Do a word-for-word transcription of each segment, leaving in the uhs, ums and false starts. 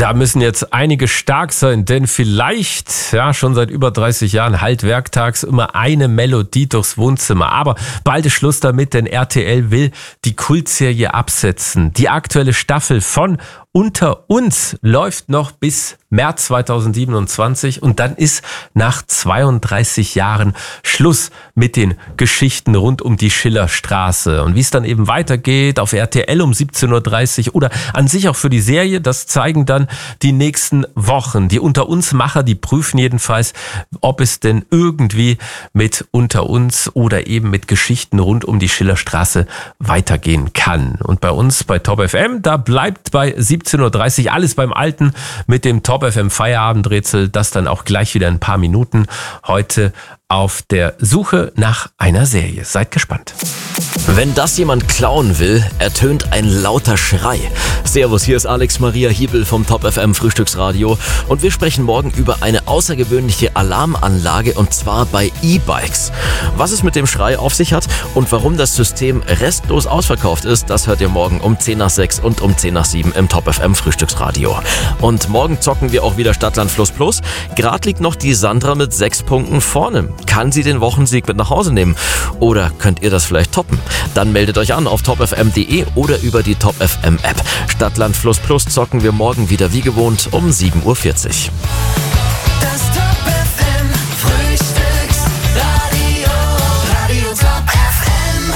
Da müssen jetzt einige stark sein, denn vielleicht, ja, schon seit über dreißig Jahren hallt werktags immer eine Melodie durchs Wohnzimmer. Aber bald ist Schluss damit, denn R T L will die Kultserie absetzen. Die aktuelle Staffel von Unter uns läuft noch bis März zweitausendsiebenundzwanzig und dann ist nach zweiunddreißig Jahren Schluss mit den Geschichten rund um die Schillerstraße. Und wie es dann eben weitergeht auf R T L um siebzehn Uhr dreißig oder an sich auch für die Serie, das zeigen dann die nächsten Wochen. Die Unter uns Macher, die prüfen jedenfalls, ob es denn irgendwie mit Unter uns oder eben mit Geschichten rund um die Schillerstraße weitergehen kann. Und bei uns bei Top F M, da bleibt bei siebzehn Uhr dreißig alles beim Alten mit dem Top F M Feierabendrätsel, das dann auch gleich wieder in ein paar Minuten. Heute auf der Suche nach einer Serie. Seid gespannt. Wenn das jemand klauen will, ertönt ein lauter Schrei. Servus, hier ist Alex Maria Hiebel vom Top F M Frühstücksradio und wir sprechen morgen über eine außergewöhnliche Alarmanlage und zwar bei E-Bikes. Was es mit dem Schrei auf sich hat und warum das System restlos ausverkauft ist, das hört ihr morgen um zehn nach sechs und um zehn nach sieben im Top F M Frühstücksradio. Und morgen zocken wir auch wieder Stadtland Fluss Plus. Gerade liegt noch die Sandra mit sechs Punkten vorne. Kann sie den Wochensieg mit nach Hause nehmen? Oder könnt ihr das vielleicht toppen? Dann meldet euch an auf top f m punkt d e oder über die Top F M App. Stadtland Fluss Plus zocken wir morgen wieder wie gewohnt um sieben Uhr vierzig. Das Top F M Frühstücksradio, Radio Top F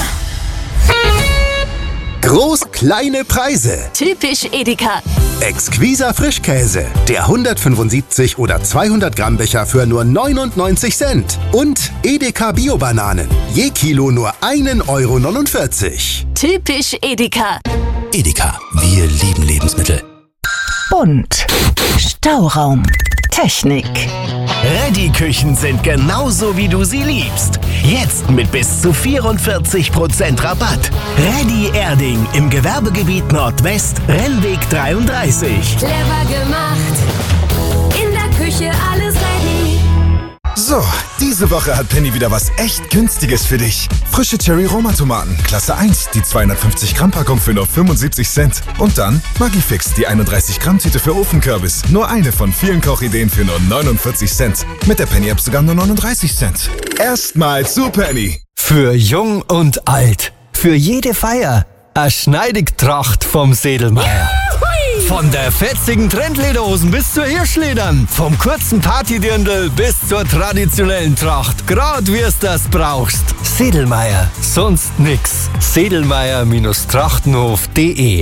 M. Groß, kleine Preise. Typisch Edeka. Exquiser Frischkäse. Der hundertfünfundsiebzig oder zweihundert Gramm Becher für nur neunundneunzig Cent. Und Edeka Bio-Bananen. Je Kilo nur ein Euro neunundvierzig. Typisch Edeka. Edeka, wir lieben Lebensmittel. Bunt. Stauraum. Technik. Reddy-Küchen sind genauso, wie du sie liebst. Jetzt mit bis zu vierundvierzig Prozent Rabatt. Reddy Erding im Gewerbegebiet Nordwest, Rennweg dreiunddreißig. Clever gemacht. In der Küche alles ready. So, diese Woche hat Penny wieder was echt Günstiges für dich. Frische Cherry-Roma-Tomaten, Klasse eins, die zweihundertfünfzig Gramm Packung für nur fünfundsiebzig Cent. Und dann Magifix, die einunddreißig Gramm Tüte für Ofenkürbis. Nur eine von vielen Kochideen für nur neunundvierzig Cent. Mit der Penny-App sogar nur neununddreißig Cent. Erstmal zu Penny. Für jung und alt, für jede Feier, eine Schneidigtracht vom Sedelmeier. Von der fetzigen Trendlederhosen bis zur Hirschledern, vom kurzen Partydirndl bis zur traditionellen Tracht, grad wie es das brauchst. Sedelmeier, sonst nix. Sedelmeier Trachtenhof punkt de.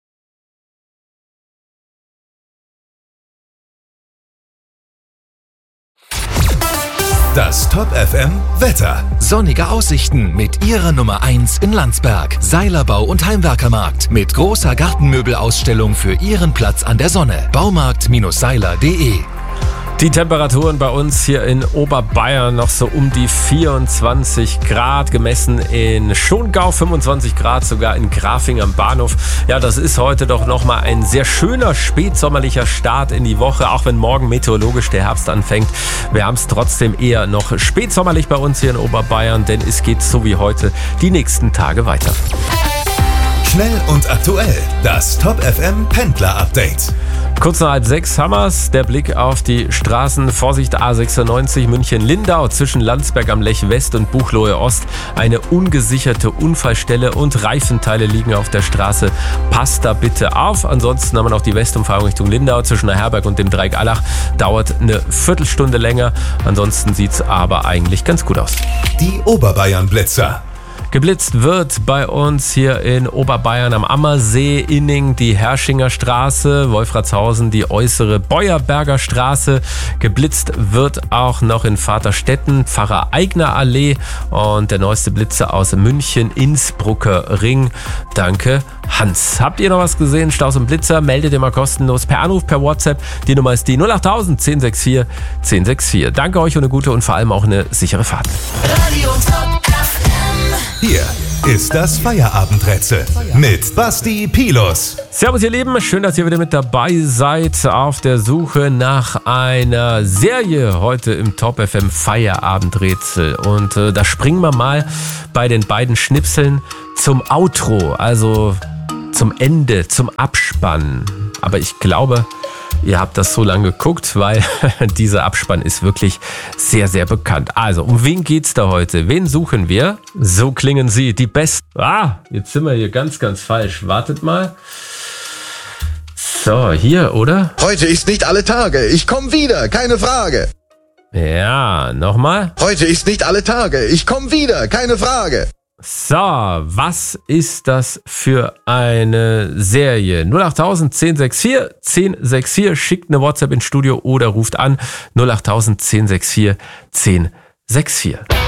Das Top F M Wetter. Sonnige Aussichten mit ihrer Nummer eins in Landsberg. Seilerbau und Heimwerkermarkt mit großer Gartenmöbelausstellung für Ihren Platz an der Sonne. Baumarkt Seiler punkt de. Die Temperaturen bei uns hier in Oberbayern noch so um die vierundzwanzig Grad, gemessen in Schongau, fünfundzwanzig Grad sogar in Grafing am Bahnhof. Ja, das ist heute doch nochmal ein sehr schöner spätsommerlicher Start in die Woche, auch wenn morgen meteorologisch der Herbst anfängt. Wir haben es trotzdem eher noch spätsommerlich bei uns hier in Oberbayern, denn es geht so wie heute die nächsten Tage weiter. Schnell und aktuell, das Top F M Pendler Update. Kurz nach halb sechs Hammers, der Blick auf die Straßen. Vorsicht, A sechsundneunzig München-Lindau zwischen Landsberg am Lech West und Buchloe Ost. Eine ungesicherte Unfallstelle und Reifenteile liegen auf der Straße. Passt da bitte auf. Ansonsten haben wir noch die Westumfahrung Richtung Lindau zwischen der Herberg und dem Dreieck Allach. Dauert eine Viertelstunde länger. Ansonsten sieht es aber eigentlich ganz gut aus. Die Oberbayern-Blitzer. Geblitzt wird bei uns hier in Oberbayern am Ammersee, Inning die Herrschinger Straße, Wolfratshausen die äußere Beuerberger Straße. Geblitzt wird auch noch in Vaterstetten, Pfarrer Eigner Allee und der neueste Blitzer aus München, Innsbrucker Ring. Danke, Hans. Habt ihr noch was gesehen? Staus und Blitzer? Meldet ihr mal kostenlos per Anruf, per WhatsApp. Die Nummer ist die null acht null null eins null sechs vier eins null sechs vier. Danke euch und eine gute und vor allem auch eine sichere Fahrt. Radio Top F M. Hier ist das Feierabendrätsel mit Basti Pilus. Servus ihr Lieben, schön, dass ihr wieder mit dabei seid auf der Suche nach einer Serie heute im Top F M Feierabendrätsel. Und äh, da springen wir mal bei den beiden Schnipseln zum Outro, also zum Ende, zum Abspann. Aber ich glaube, ihr habt das so lange geguckt, weil dieser Abspann ist wirklich sehr, sehr bekannt. Also, um wen geht's da heute? Wen suchen wir? So klingen sie, die besten. Ah, jetzt sind wir hier ganz, ganz falsch. Wartet mal. So, hier, oder? Heute ist nicht alle Tage. Ich komme wieder, keine Frage. Ja, nochmal. Heute ist nicht alle Tage. Ich komme wieder, keine Frage. So, was ist das für eine Serie? null acht tausend, zehn sechs vier, zehn sechs vier, schickt eine WhatsApp ins Studio oder ruft an null acht tausend, zehn sechs vier, zehn sechs vier.